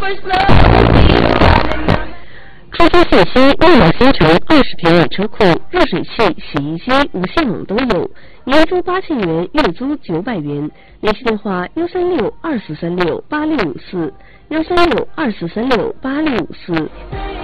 出租信息：万马新城20平米车库，热水器、洗衣机、无线网都有，年租8000元，月租900元。联系电话：13624368654，13624368654。